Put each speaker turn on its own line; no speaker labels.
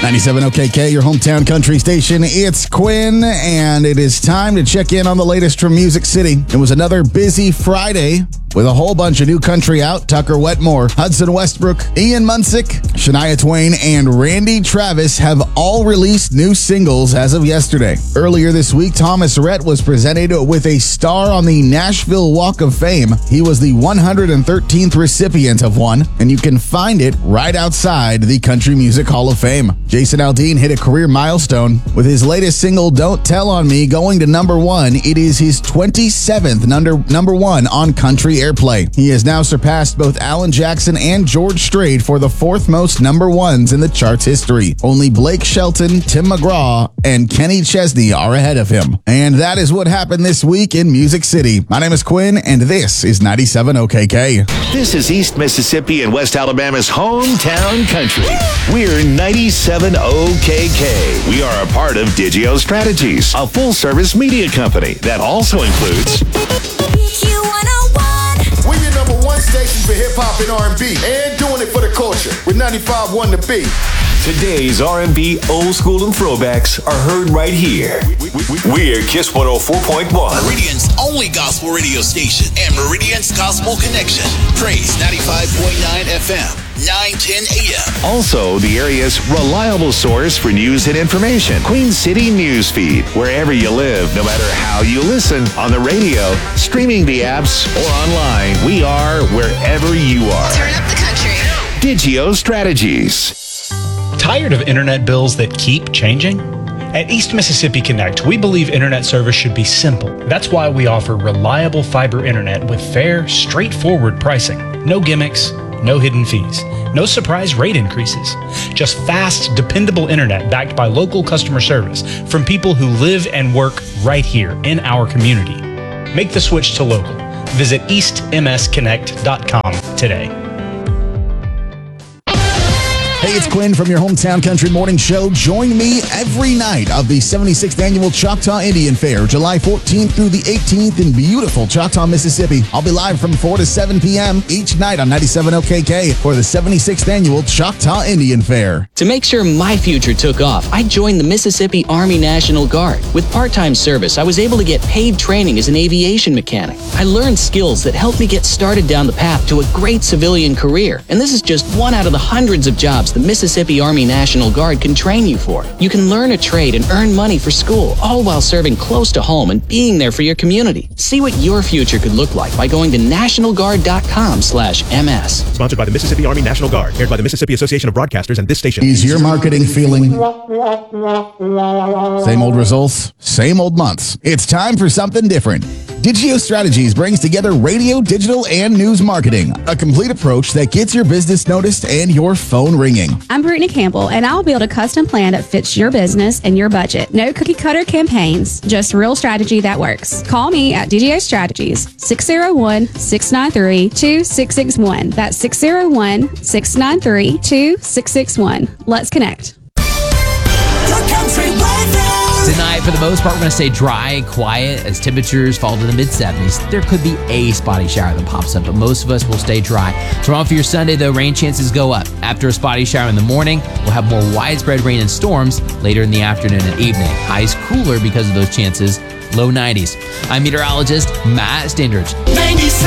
97 OKK, your hometown country station. It's Quinn, and it is time to check in on the latest from Music City. It was another busy Friday with a whole bunch of new country out. Tucker Wetmore, Hudson Westbrook, Ian Munsick, Shania Twain, and Randy Travis have all released new singles as of yesterday. Earlier this week, Thomas Rhett was presented with a star on the Nashville Walk of Fame. He was the 113th recipient of one, and you can find it right outside the Country Music Hall of Fame. Jason Aldean hit a career milestone with his latest single, Don't Tell on Me, going to number one. It is his 27th number one on country airplay. He has now surpassed both Alan Jackson and George Strait for the fourth most number ones in the chart's history. Only Blake Shelton, Tim McGraw, and Kenny Chesney are ahead of him. And that is what happened this week in Music City. My name is Quinn, and this is 97 OKK.
This is East Mississippi and West Alabama's hometown country. We're 97 OKK. We are a part of Digio Strategies, a full-service media company that also includes
We're your number one station for hip-hop and R&B, and doing it for the culture with 95.1 The Beat.
Today's R&B, old school, and throwbacks are heard right here. We're Kiss 104.1.
Meridian's only gospel radio station and Meridian's Gospel Connection. Praise 95.9 FM, 910 AM.
Also, the area's reliable source for news and information. Queen City News Feed. Wherever you live, no matter how you listen, on the radio, streaming the apps, or online, we are wherever you are.
Turn up the country.
Digio Strategies.
Tired of internet bills that keep changing? At East Mississippi Connect, we believe internet service should be simple. That's why we offer reliable fiber internet with fair, straightforward pricing. No gimmicks, no hidden fees, no surprise rate increases. Just fast, dependable internet backed by local customer service from people who live and work right here in our community. Make the switch to local. Visit eastmsconnect.com today.
Hey, it's Quinn from your hometown country morning show. Join me every night of the 76th Annual Choctaw Indian Fair, July 14th through the 18th in beautiful Choctaw, Mississippi. I'll be live from 4 to 7 p.m. each night on 97 OKK for the 76th Annual Choctaw Indian Fair.
To make sure my future took off, I joined the Mississippi Army National Guard. With part-time service, I was able to get paid training as an aviation mechanic. I learned skills that helped me get started down the path to a great civilian career. And this is just one out of the hundreds of jobs the Mississippi Army National Guard can train you for. You can learn a trade and earn money for school, all while serving close to home and being there for your community. See what your future could look like by going to nationalguard.com/MS.
Sponsored by the Mississippi Army National Guard, aired by the Mississippi Association of Broadcasters and this station.
Is your marketing feeling same old results, same old months? It's time for something different. Digio Strategies brings together radio, digital, and news marketing. A complete approach that gets your business noticed and your phone ringing.
I'm Brittany Campbell, and I'll build a custom plan that fits your business and your budget. No cookie-cutter campaigns, just real strategy that works. Call me at Digio Strategies, 601-693-2661. That's 601-693-2661. Let's connect.
Tonight, for the most part, we're going to stay dry and quiet as temperatures fall to the mid-70s. There could be a spotty shower that pops up, but most of us will stay dry. Tomorrow for your Sunday, though, rain chances go up. After a spotty shower in the morning, we'll have more widespread rain and storms later in the afternoon and evening. Highs cooler because of those chances, low 90s. I'm meteorologist Matt Stendridge.
97.